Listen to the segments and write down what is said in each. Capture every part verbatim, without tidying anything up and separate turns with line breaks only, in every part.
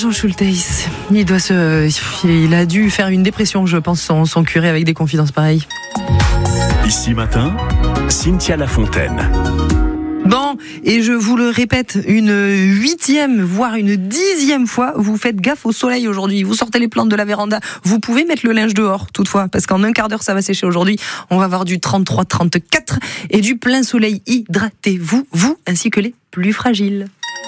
Jean Schulteis, il doit se, il a dû faire une dépression, je pense, son, son curé avec des confidences pareilles.
Ici matin, Cynthia Lafontaine.
Bon, et je vous le répète une huitième, voire une dixième fois, vous faites gaffe au soleil aujourd'hui. Vous sortez les plantes de la véranda. Vous pouvez mettre le linge dehors, toutefois, parce qu'en un quart d'heure, ça va sécher aujourd'hui. On va avoir du trente-trois trente-quatre et du plein soleil. Hydratez-vous, vous, ainsi que les plus fragiles.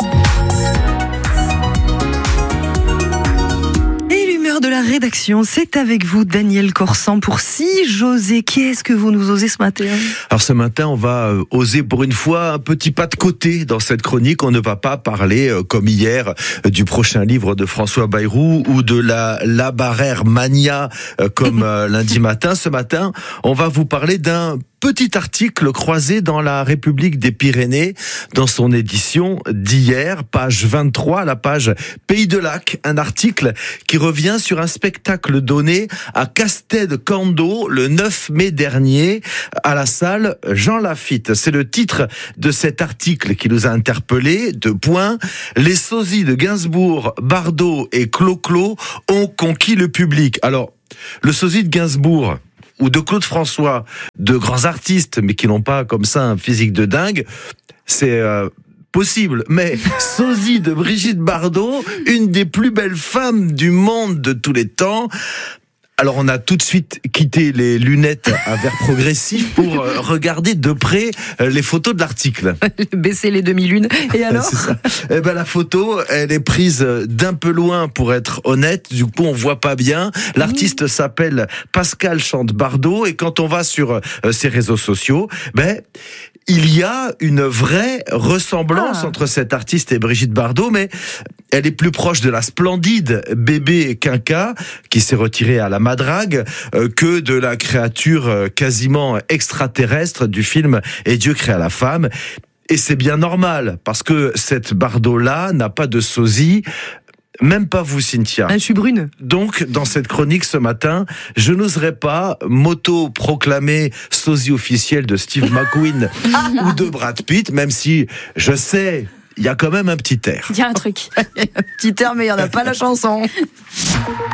De la rédaction, c'est avec vous Daniel Corsan pour Si j'osais. Qu'est-ce que vous nous osez ce matin?
Alors ce matin, on va euh, oser pour une fois un petit pas de côté dans cette chronique. On ne va pas parler, euh, comme hier, euh, du prochain livre de François Bayrou ou de la Labarère Mania euh, comme euh, lundi matin. Ce matin, on va vous parler d'un petit article croisé dans la République des Pyrénées, dans son édition d'hier, page vingt-trois, la page Pays de Lac, un article qui revient sur un spectacle donné à Casted-Cando le neuf mai dernier à la salle Jean Lafitte. C'est le titre de cet article qui nous a interpellés. Deux points. Les sosies de Gainsbourg, Bardot et Clo-Clo ont conquis le public. Alors, le sosie de Gainsbourg ou de Claude François, de grands artistes, mais qui n'ont pas comme ça un physique de dingue, c'est euh, possible. Mais sosie de Brigitte Bardot, une des plus belles femmes du monde de tous les temps. Alors on a tout de suite quitté les lunettes à verre progressif pour euh, regarder de près euh, les photos de l'article.
Baisser les demi-lunes. Et alors?
C'est ça. Eh ben la photo, elle est prise d'un peu loin pour être honnête. Du coup, on voit pas bien. L'artiste mmh. s'appelle Pascal Chante Bardot et quand on va sur euh, ses réseaux sociaux, ben il y a une vraie ressemblance ah. entre cet artiste et Brigitte Bardot, mais elle est plus proche de la splendide Bébé Quinca, qui s'est retirée à la madrague, euh, que de la créature euh, quasiment extraterrestre du film Et Dieu créa la femme. Et c'est bien normal, parce que cette Bardot-là n'a pas de sosie. Même pas vous, Cynthia.
Ah, je suis brune.
Donc, dans cette chronique ce matin, je n'oserais pas m'auto-proclamer sosie officiel de Steve McQueen ou de Brad Pitt, même si je sais, il y a quand même un petit air.
Il y a un truc. Il y a un petit air, mais il n'y en a pas la chanson.